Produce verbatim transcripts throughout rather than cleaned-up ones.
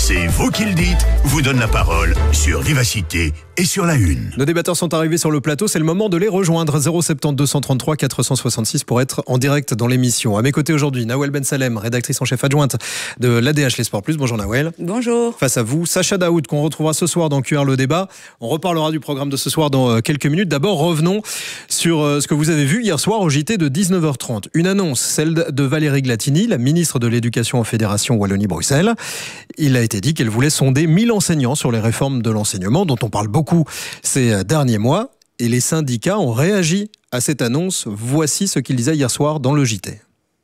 C'est vous qui le dites, vous donne la parole sur Vivacité et sur La Une. Nos débatteurs sont arrivés sur le plateau, c'est le moment de les rejoindre. zéro sept deux deux trois trois quatre six six pour être en direct dans l'émission. À mes côtés aujourd'hui, Nawel Ben Salem, rédactrice en chef adjointe de l'A D H Les Sports Plus. Bonjour Nawel. Bonjour. Face à vous, Sacha Daoud, qu'on retrouvera ce soir dans Q R le débat. On reparlera du programme de ce soir dans quelques minutes. D'abord, revenons sur ce que vous avez vu hier soir au J T de dix-neuf heures trente. Une annonce, celle de Valérie Glatini, la ministre de l'Éducation en Fédération Wallonie-Bruxelles. Il a été dit qu'elle voulait sonder mille enseignants sur les réformes de l'enseignement dont on parle beaucoup ces derniers mois. Et les syndicats ont réagi à cette annonce. Voici ce qu'ils disaient hier soir dans le J T.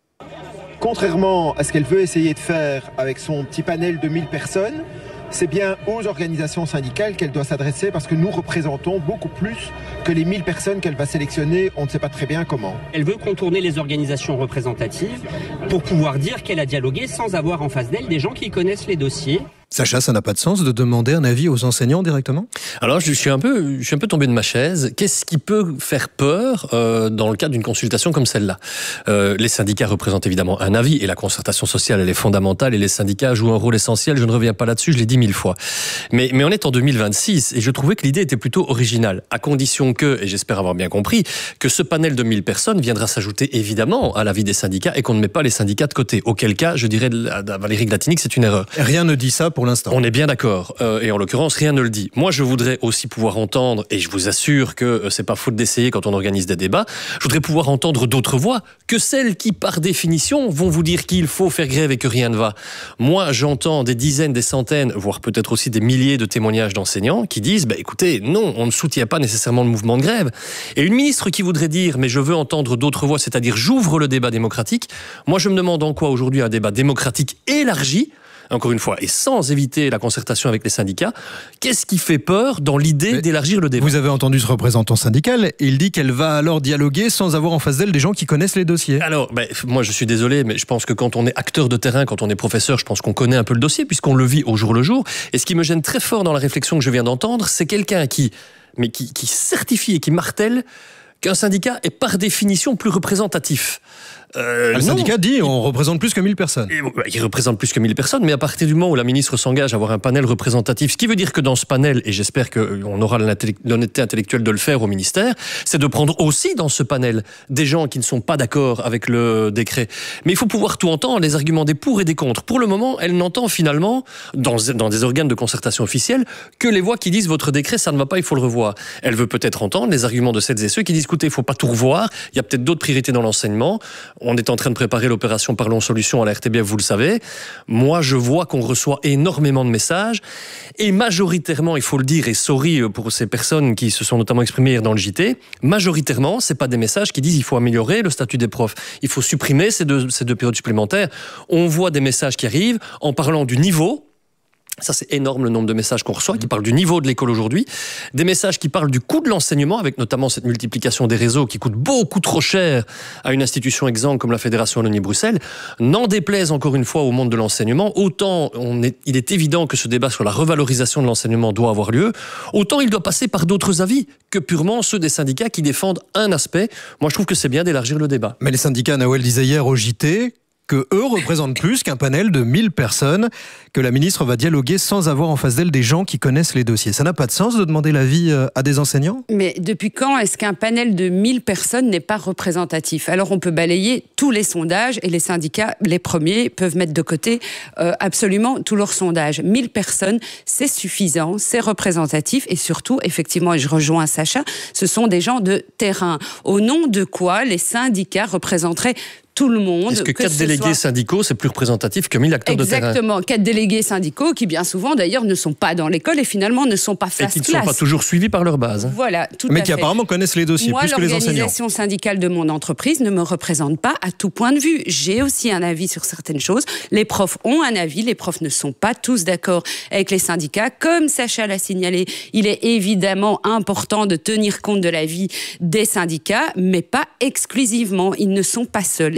Contrairement à ce qu'elle veut essayer de faire avec son petit panel de mille personnes, c'est bien aux organisations syndicales qu'elle doit s'adresser parce que nous représentons beaucoup plus que les mille personnes qu'elle va sélectionner, on ne sait pas très bien comment. Elle veut contourner les organisations représentatives pour pouvoir dire qu'elle a dialogué sans avoir en face d'elle des gens qui connaissent les dossiers. Sacha, ça n'a pas de sens de demander un avis aux enseignants directement ? Alors, je suis un peu, je suis un peu tombé de ma chaise. Qu'est-ce qui peut faire peur euh, dans le cadre d'une consultation comme celle-là ? euh, Les syndicats représentent évidemment un avis et la concertation sociale, elle est fondamentale et les syndicats jouent un rôle essentiel. Je ne reviens pas là-dessus, je l'ai dit mille fois. Mais, mais on est en deux mille vingt-six et je trouvais que l'idée était plutôt originale, à condition que, et j'espère avoir bien compris, que ce panel de mille personnes viendra s'ajouter évidemment à l'avis des syndicats et qu'on ne met pas les syndicats de côté. Auquel cas, je dirais à Valérie Glatini que c'est une erreur. Rien ne dit ça pour l'instant. On est bien d'accord, euh, et en l'occurrence, rien ne le dit. Moi, je voudrais aussi pouvoir entendre, et je vous assure que euh, c'est pas faute d'essayer quand on organise des débats, je voudrais pouvoir entendre d'autres voix que celles qui, par définition, vont vous dire qu'il faut faire grève et que rien ne va. Moi, j'entends des dizaines, des centaines, voire peut-être aussi des milliers de témoignages d'enseignants qui disent, bah, écoutez, non, on ne soutient pas nécessairement le mouvement de grève. Et une ministre qui voudrait dire, mais je veux entendre d'autres voix, c'est-à-dire j'ouvre le débat démocratique. Moi, je me demande en quoi aujourd'hui un débat démocratique élargi, encore une fois, et sans éviter la concertation avec les syndicats, qu'est-ce qui fait peur dans l'idée Mais d'élargir le débat ? Vous avez entendu ce représentant syndical, il dit qu'elle va alors dialoguer sans avoir en face d'elle des gens qui connaissent les dossiers. Alors, ben, moi je suis désolé, mais je pense que quand on est acteur de terrain, quand on est professeur, je pense qu'on connaît un peu le dossier, puisqu'on le vit au jour le jour. Et ce qui me gêne très fort dans la réflexion que je viens d'entendre, c'est quelqu'un qui, mais qui, qui certifie et qui martèle qu'un syndicat est par définition plus représentatif. Euh, le non. syndicat dit on représente plus que mille personnes. Et, bah, il représente plus que mille personnes, mais à partir du moment où la ministre s'engage à avoir un panel représentatif, ce qui veut dire que dans ce panel, et j'espère qu'on aura l'honnêteté intellectuelle de le faire au ministère, c'est de prendre aussi dans ce panel des gens qui ne sont pas d'accord avec le décret. Mais il faut pouvoir tout entendre, les arguments des pour et des contre. Pour le moment, elle n'entend finalement, dans, dans des organes de concertation officielle, que les voix qui disent votre décret, ça ne va pas, il faut le revoir. Elle veut peut-être entendre les arguments de celles et ceux qui disent écoutez, il ne faut pas tout revoir, il y a peut-être d'autres priorités dans l'enseignement. On est en train de préparer l'opération Parlons Solutions à la R T B F, vous le savez. Moi, je vois qu'on reçoit énormément de messages et majoritairement, il faut le dire, et sorry pour ces personnes qui se sont notamment exprimées dans le J T, majoritairement, c'est pas des messages qui disent il faut améliorer le statut des profs, il faut supprimer ces deux, ces deux périodes supplémentaires. On voit des messages qui arrivent en parlant du niveau. Ça, c'est énorme le nombre de messages qu'on reçoit, qui parlent du niveau de l'école aujourd'hui. Des messages qui parlent du coût de l'enseignement, avec notamment cette multiplication des réseaux qui coûte beaucoup trop cher à une institution exempte comme la Fédération Wallonie-Bruxelles. N'en déplaise encore une fois au monde de l'enseignement, autant on est, il est évident que ce débat sur la revalorisation de l'enseignement doit avoir lieu, autant il doit passer par d'autres avis que purement ceux des syndicats qui défendent un aspect. Moi, je trouve que c'est bien d'élargir le débat. Mais les syndicats, Nawel disait hier au J T que eux représentent plus qu'un panel de mille personnes, que la ministre va dialoguer sans avoir en face d'elle des gens qui connaissent les dossiers. Ça n'a pas de sens de demander l'avis à des enseignants ? Mais depuis quand est-ce qu'un panel de mille personnes n'est pas représentatif ? Alors on peut balayer tous les sondages et les syndicats, les premiers, peuvent mettre de côté euh, absolument tous leurs sondages. mille personnes, c'est suffisant, c'est représentatif et surtout, effectivement, et je rejoins Sacha, ce sont des gens de terrain. Au nom de quoi les syndicats représenteraient tout le monde. Est-ce que, que quatre délégués soit... syndicaux, c'est plus représentatif que mille acteurs Exactement, de terrain ? Exactement, quatre délégués syndicaux qui, bien souvent, d'ailleurs, ne sont pas dans l'école et finalement ne sont pas face classe. Et qui ne sont pas toujours suivis par leur base. Voilà, tout Mais à qui fait. apparemment connaissent les dossiers Moi, plus que les enseignants. Moi, l'organisation syndicale de mon entreprise ne me représente pas à tout point de vue. J'ai aussi un avis sur certaines choses. Les profs ont un avis, les profs ne sont pas tous d'accord avec les syndicats. Comme Sacha l'a signalé, il est évidemment important de tenir compte de l'avis des syndicats, mais pas exclusivement. Ils ne sont pas seuls.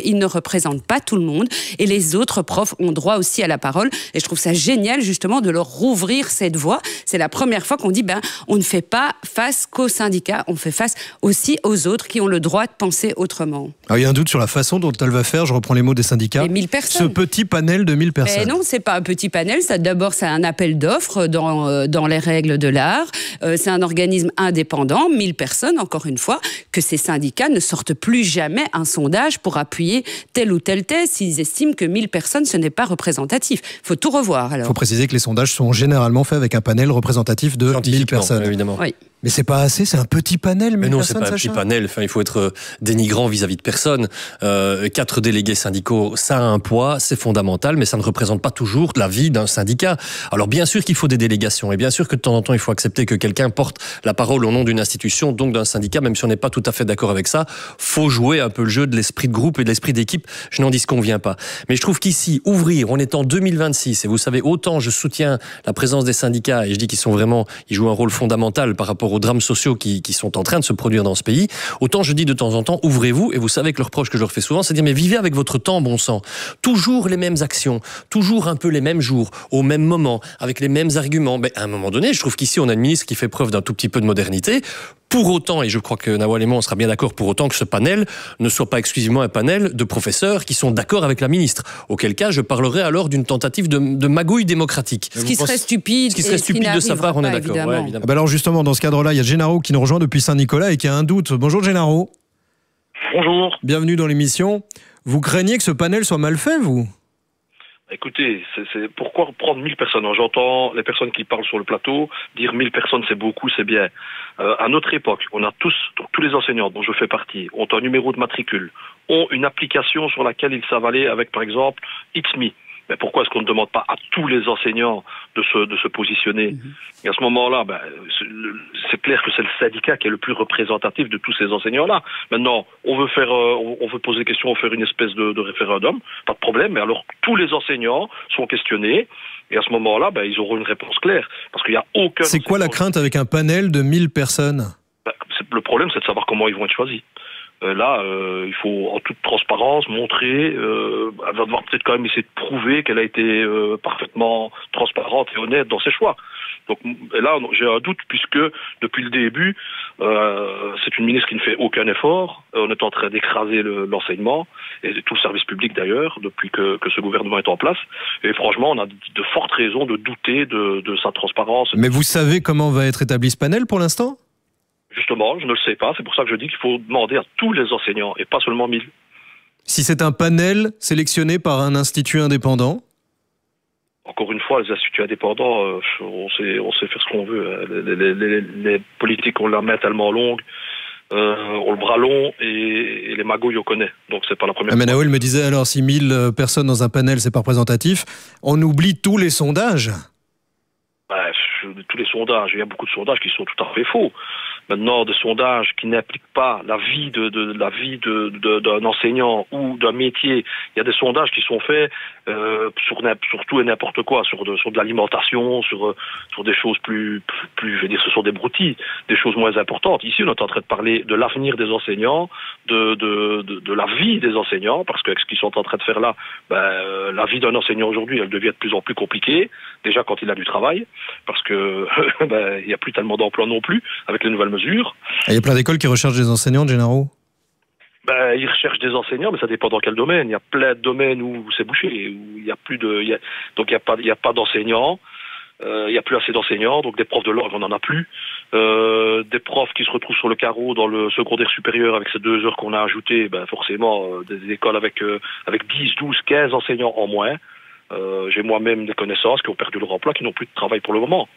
qu'ils ne représentent pas tout le monde et les autres profs ont droit aussi à la parole. Et je trouve ça génial justement de leur rouvrir cette voie. C'est la première fois qu'on dit ben, on ne fait pas face qu'aux syndicats, on fait face aussi aux autres qui ont le droit de penser autrement. Alors, il y a un doute sur la façon dont elle va faire, je reprends les mots des syndicats. Les mille personnes. Ce petit panel de mille personnes. Eh non, c'est pas un petit panel. Ça, d'abord, c'est un appel d'offres dans, euh, dans les règles de l'art. Euh, c'est un organisme indépendant, mille personnes, encore une fois, que ces syndicats ne sortent plus jamais un sondage pour appuyer telle ou telle thèse s'ils estiment que mille personnes, ce n'est pas représentatif. Il faut tout revoir, alors. Il faut préciser que les sondages sont généralement faits avec un panel représentatif de mille personnes. Évidemment. Oui. Mais c'est pas assez, c'est un petit panel. Mais non, c'est personnes, pas un Sacha. petit panel. Enfin, il faut être dénigrant vis-à-vis de personne. Euh, quatre délégués syndicaux, ça a un poids, c'est fondamental, mais ça ne représente pas toujours la vie d'un syndicat. Alors bien sûr qu'il faut des délégations, et bien sûr que de temps en temps, il faut accepter que quelqu'un porte la parole au nom d'une institution, donc d'un syndicat, même si on n'est pas tout à fait d'accord avec ça. Faut jouer un peu le jeu de l'esprit de groupe et de l'esprit d'équipe. Je n'en disconviens pas. Mais je trouve qu'ici, ouvrir, on est en deux mille vingt-six, et vous savez, autant je soutiens la présence des syndicats, et je dis qu'ils sont vraiment, ils jouent un rôle fondamental par rapport aux drames sociaux qui Qui, qui sont en train de se produire dans ce pays, autant je dis de temps en temps, ouvrez-vous, et vous savez que le reproche que je leur fais souvent, c'est de dire, mais vivez avec votre temps, bon sang. Toujours les mêmes actions, toujours un peu les mêmes jours, au même moment, avec les mêmes arguments. Mais à un moment donné, je trouve qu'ici, on a une ministre qui fait preuve d'un tout petit peu de modernité. Pour autant, et je crois que Nawal et moi, on sera bien d'accord, pour autant que ce panel ne soit pas exclusivement un panel de professeurs qui sont d'accord avec la ministre. Auquel cas, je parlerai alors d'une tentative de, de magouille démocratique. Ce qui serait stupide. Ce qui serait stupide de sa part, on est d'accord. Ouais, ah ben alors justement, dans ce cadre-là, il y a Gennaro qui nous rejoint depuis Saint-Nicolas et qui a un doute. Bonjour Gennaro. Bonjour. Bienvenue dans l'émission. Vous craignez que ce panel soit mal fait, vous ? Écoutez, c'est, c'est pourquoi prendre mille personnes? J'entends les personnes qui parlent sur le plateau dire mille personnes c'est beaucoup, c'est bien. Euh, à notre époque, on a tous, tous les enseignants dont je fais partie, ont un numéro de matricule, ont une application sur laquelle ils savent aller avec par exemple X M I. Mais pourquoi est-ce qu'on ne demande pas à tous les enseignants de se, de se positionner? mmh. Et à ce moment-là, ben, c'est, c'est clair que c'est le syndicat qui est le plus représentatif de tous ces enseignants-là. Maintenant, on veut faire, euh, on veut poser des questions, faire une espèce de, de référendum, pas de problème. Mais alors, tous les enseignants sont questionnés. Et à ce moment-là, ben, ils auront une réponse claire. Parce qu'il n'y a aucun... C'est quoi la crainte avec un panel de mille personnes? ben, c'est, Le problème, c'est de savoir comment ils vont être choisis. Euh, là, euh, il faut en toute transparence montrer, euh, elle va devoir peut-être quand même essayer de prouver qu'elle a été euh, parfaitement transparente et honnête dans ses choix. Donc et là, j'ai un doute puisque depuis le début, euh, c'est une ministre qui ne fait aucun effort. On est en train d'écraser le, l'enseignement et tout le service public d'ailleurs depuis que, que ce gouvernement est en place. Et franchement, on a de fortes raisons de douter de, de sa transparence. Mais vous savez comment va être établi ce panel pour l'instant ? Justement, je ne le sais pas. C'est pour ça que je dis qu'il faut demander à tous les enseignants et pas seulement mille. Si c'est un panel sélectionné par un institut indépendant ? Encore une fois, les instituts indépendants, euh, on sait, on sait faire ce qu'on veut. Les, les, les, les politiques ont la main tellement longue, euh, ont le bras long et, et les magouilles on connaît. Donc c'est pas la première ah, fois. Mais Nawal me disait alors si mille personnes dans un panel c'est pas représentatif, on oublie tous les sondages. Bah, tous les sondages, il y a beaucoup de sondages qui sont tout à fait faux. Maintenant, des sondages qui n'impliquent pas la vie de, de, de la vie de, de, d'un enseignant ou d'un métier. Il y a des sondages qui sont faits euh, sur, sur tout et n'importe quoi, sur de, sur de l'alimentation, sur, sur des choses plus, plus, plus, je veux dire, ce sont des broutilles, des choses moins importantes. Ici, on est en train de parler de l'avenir des enseignants, de, de, de, de la vie des enseignants, parce que ce qu'ils sont en train de faire là, ben, euh, la vie d'un enseignant aujourd'hui, elle devient de plus en plus compliquée. Déjà quand il a du travail, parce que ben, il n'y a plus tellement d'emplois non plus avec les nouvelles mesures. Il y a plein d'écoles qui recherchent des enseignants, Gennaro. Ben, ils recherchent des enseignants, mais ça dépend dans quel domaine. Il y a plein de domaines où c'est bouché, où il y a plus de, il y a, donc il y a pas, il y a pas d'enseignants. Euh, il y a plus assez d'enseignants, donc des profs de langue, on n'en a plus. Euh, des profs qui se retrouvent sur le carreau dans le secondaire supérieur avec ces deux heures qu'on a ajoutées, ben forcément euh, des écoles avec euh, avec dix, douze, quinze enseignants en moins. Euh, j'ai moi-même des connaissances qui ont perdu leur emploi, qui n'ont plus de travail pour le moment.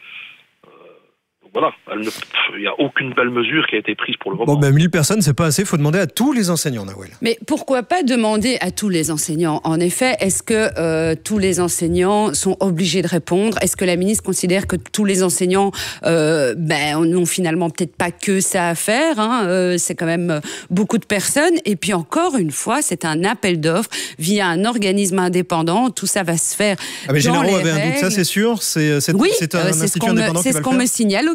Voilà, il n'y a aucune belle mesure qui a été prise pour le moment. Bon, ben mille personnes, c'est pas assez, il faut demander à tous les enseignants, Nawal. Mais pourquoi pas demander à tous les enseignants? En effet, est-ce que euh, tous les enseignants sont obligés de répondre? Est-ce que la ministre considère que tous les enseignants euh, ben, n'ont finalement peut-être pas que ça à faire, hein, euh, c'est quand même beaucoup de personnes. Et puis encore une fois, c'est un appel d'offres via un organisme indépendant. Tout ça va se faire ah mais dans Gennaro les avait règles. un doute, ça c'est sûr. C'est, c'est, oui, c'est un euh, c'est institut ce qu'on indépendant me, qui c'est va ce le qu'on faire. me signale. Ok,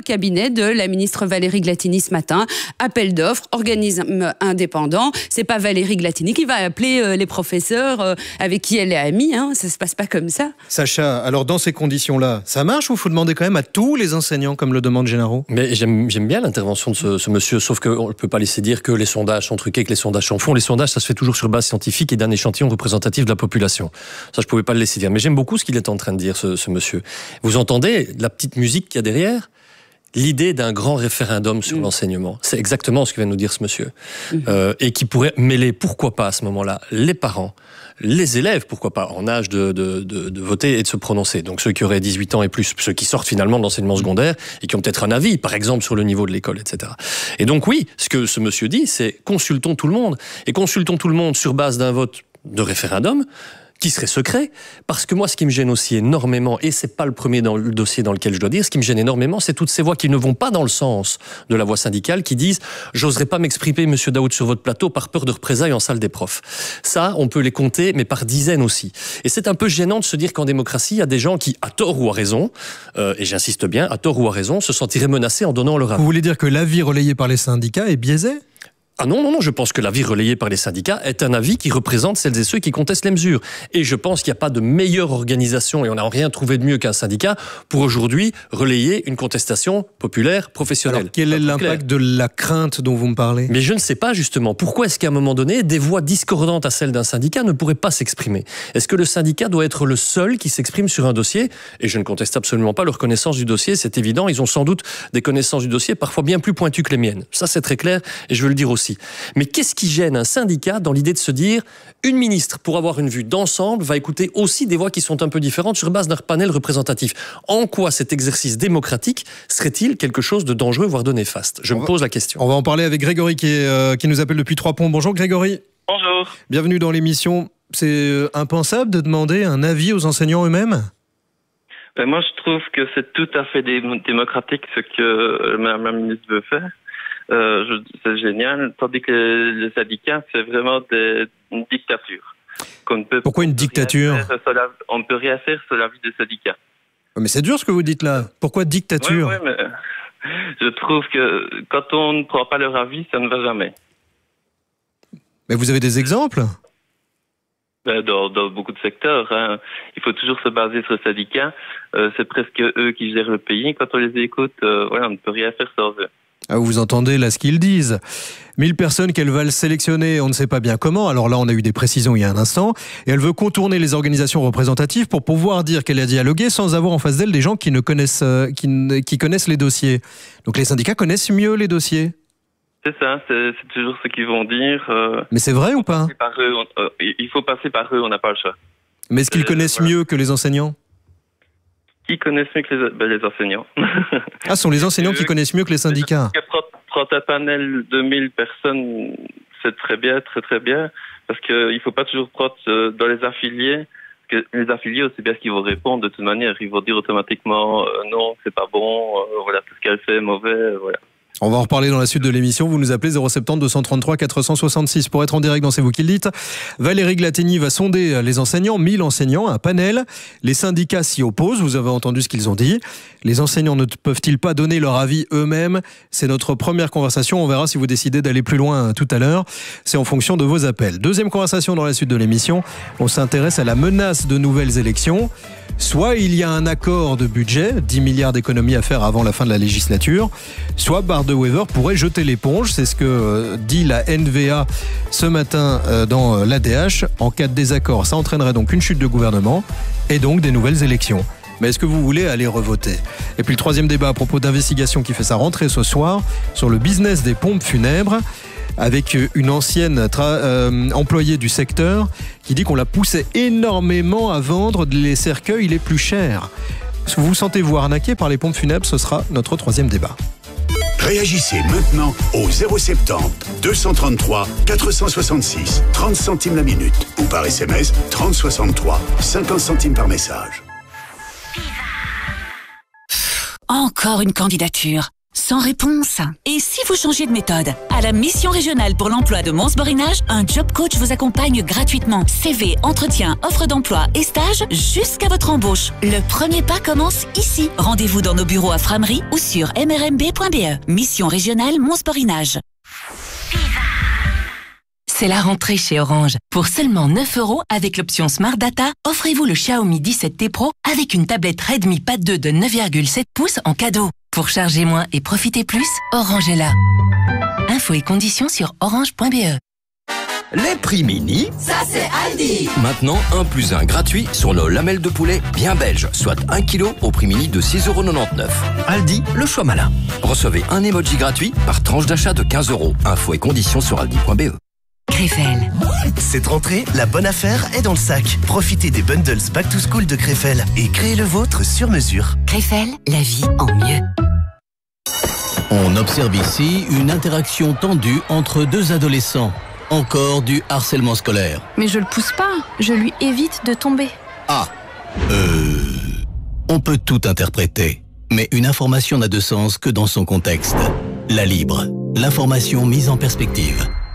cabinet de la ministre Valérie Glatini ce matin. Appel d'offres, organisme indépendant. C'est pas Valérie Glatini qui va appeler euh, les professeurs euh, avec qui elle est amie. Hein. Ça se passe pas comme ça. Sacha, alors dans ces conditions-là, ça marche ou il faut demander quand même à tous les enseignants, comme le demande Gennaro ? Mais j'aime, j'aime bien l'intervention de ce, ce monsieur, sauf qu'on ne peut pas laisser dire que les sondages sont truqués, que les sondages sont faux. Les sondages, ça se fait toujours sur base scientifique et d'un échantillon représentatif de la population. Ça, je ne pouvais pas le laisser dire. Mais j'aime beaucoup ce qu'il est en train de dire, ce, ce monsieur. Vous entendez la petite musique qu'il y a derrière ? L'idée d'un grand référendum sur mmh. l'enseignement. C'est exactement ce que vient de nous dire ce monsieur. Mmh. Euh, et qui pourrait mêler, pourquoi pas à ce moment-là, les parents, les élèves, pourquoi pas, en âge de, de, de, de voter et de se prononcer. Donc ceux qui auraient dix-huit ans et plus, ceux qui sortent finalement de l'enseignement secondaire et qui ont peut-être un avis, par exemple, sur le niveau de l'école, et cetera. Et donc oui, ce que ce monsieur dit, c'est consultons tout le monde. Et consultons tout le monde sur base d'un vote de référendum, qui serait secret, parce que moi, ce qui me gêne aussi énormément, et c'est pas le premier dans le dossier dans lequel je dois dire, ce qui me gêne énormément, c'est toutes ces voix qui ne vont pas dans le sens de la voix syndicale, qui disent « j'oserais pas m'exprimer, monsieur Daoud, sur votre plateau, par peur de représailles en salle des profs ». Ça, on peut les compter, mais par dizaines aussi. Et c'est un peu gênant de se dire qu'en démocratie, il y a des gens qui, à tort ou à raison, euh, et j'insiste bien, à tort ou à raison, se sentiraient menacés en donnant leur avis. Vous voulez dire que l'avis relayé par les syndicats est biaisé ? Ah non, non, non, je pense que l'avis relayé par les syndicats est un avis qui représente celles et ceux qui contestent les mesures. Et je pense qu'il n'y a pas de meilleure organisation, et on n'a rien trouvé de mieux qu'un syndicat, pour aujourd'hui relayer une contestation populaire, professionnelle. Alors, quel est l'impact de la crainte dont vous me parlez ? Mais je ne sais pas, justement. Pourquoi est-ce qu'à un moment donné, des voix discordantes à celles d'un syndicat ne pourraient pas s'exprimer ? Est-ce que le syndicat doit être le seul qui s'exprime sur un dossier ? Et je ne conteste absolument pas leur connaissance du dossier, c'est évident. Ils ont sans doute des connaissances du dossier parfois bien plus pointues que les miennes. Ça, c'est très clair, et je veux le dire aussi. Mais qu'est-ce qui gêne un syndicat dans l'idée de se dire une ministre, pour avoir une vue d'ensemble, va écouter aussi des voix qui sont un peu différentes sur base d'un panel représentatif ? En quoi cet exercice démocratique serait-il quelque chose de dangereux, voire de néfaste ? Je on me va, pose la question. On va en parler avec Grégory qui, est, euh, qui nous appelle depuis Trois-Ponts. Bonjour Grégory. Bonjour. Bienvenue dans l'émission. C'est impensable de demander un avis aux enseignants eux-mêmes ? Ben moi, je trouve que c'est tout à fait dé- démocratique ce que Mme la ministre veut faire. Euh, je, c'est génial, tandis que le syndicat, c'est vraiment des, une dictature. Qu'on peut, Pourquoi une dictature ? La, on ne peut rien faire sur la vie des syndicats. Mais c'est dur ce que vous dites là. Pourquoi dictature ? Oui, oui, mais je trouve que quand on ne prend pas leur avis, ça ne va jamais. Mais vous avez des exemples ? Dans, dans beaucoup de secteurs, hein. Il faut toujours se baser sur le syndicat. Euh, c'est presque eux qui gèrent le pays. Quand on les écoute, euh, voilà, on ne peut rien faire sans eux. Ah, vous entendez là ce qu'ils disent. mille personnes qu'elle va sélectionner, on ne sait pas bien comment. Alors là, on a eu des précisions il y a un instant. Et elle veut contourner les organisations représentatives pour pouvoir dire qu'elle a dialogué sans avoir en face d'elle des gens qui, ne connaissent, qui, ne, qui connaissent les dossiers. Donc les syndicats connaissent mieux les dossiers. C'est ça, c'est, c'est toujours ce qu'ils vont dire. Euh, Mais c'est vrai ou pas ? Par eux, on, euh, il faut passer par eux, on n'a pas le choix. Mais est-ce qu'ils euh, connaissent voilà. mieux que les enseignants ? Qui connaissent mieux que les, ben, les enseignants. Ah, ce sont les enseignants qui connaissent mieux que les syndicats. Prendre un panel de mille personnes, c'est très bien, très très bien, parce qu'il ne faut pas toujours prendre dans les affiliés, parce que les affiliés, c'est bien ce qu'ils vont répondre de toute manière. Ils vont dire automatiquement euh, non, c'est pas bon, euh, voilà, tout ce qu'elle fait est mauvais, euh, voilà. On va en reparler dans la suite de l'émission. Vous nous appelez zéro sept zéro deux cent trente-trois quatre cent soixante-six pour être en direct dans C'est vous qui le dites. Valérie Glatini va sonder les enseignants, mille enseignants, un panel. Les syndicats s'y opposent, vous avez entendu ce qu'ils ont dit. Les enseignants ne peuvent-ils pas donner leur avis eux-mêmes ? C'est notre première conversation. On verra si vous décidez d'aller plus loin tout à l'heure. C'est en fonction de vos appels. Deuxième conversation dans la suite de l'émission. On s'intéresse à la menace de nouvelles élections. Soit il y a un accord de budget, dix milliards d'économies à faire avant la fin de la législature, soit Barr-de-Wever pourrait jeter l'éponge, c'est ce que dit la N V A ce matin dans l'A D H. En cas de désaccord, ça entraînerait donc une chute de gouvernement et donc des nouvelles élections. Mais est-ce que vous voulez aller revoter ? Et puis le troisième débat à propos d'investigation qui fait sa rentrée ce soir sur le business des pompes funèbres, avec une ancienne tra- euh, employée du secteur qui dit qu'on la poussait énormément à vendre les cercueils les plus chers. Est-ce que vous vous sentez vous arnaquer par les pompes funèbres ? Ce sera notre troisième débat. Réagissez maintenant au zéro sept zéro deux cent trente-trois quatre cent soixante-six, trente centimes la minute ou par S M S trente soixante-trois, cinquante centimes par message. Encore une candidature. Sans réponse. Et si vous changez de méthode? À la mission régionale pour l'emploi de Mons-Borinage, un job coach vous accompagne gratuitement. C V, entretien, offre d'emploi et stage jusqu'à votre embauche. Le premier pas commence ici. Rendez-vous dans nos bureaux à Framery ou sur m r m b point b e. Mission régionale Mons-Borinage. C'est la rentrée chez Orange. Pour seulement neuf euros avec l'option Smart Data, offrez-vous le Xiaomi dix-sept T Pro avec une tablette Redmi Pad deux de neuf virgule sept pouces en cadeau. Pour charger moins et profiter plus, Orange est là. Infos et conditions sur orange point b e. Les prix mini, ça c'est Aldi. Maintenant, un plus un gratuit sur nos lamelles de poulet bien belges, soit un kilo au prix mini de six euros quatre-vingt-dix-neuf. Aldi, le choix malin. Recevez un emoji gratuit par tranche d'achat de quinze euros. Infos et conditions sur aldi point b e. Krefel. Cette rentrée, la bonne affaire est dans le sac. Profitez des bundles Back to School de Krefel et créez le vôtre sur mesure. Krefel, la vie en mieux. On observe ici une interaction tendue entre deux adolescents. Encore du harcèlement scolaire. Mais je le pousse pas, je lui évite de tomber. Ah, euh... On peut tout interpréter, mais une information n'a de sens que dans son contexte. La Libre, l'information mise en perspective.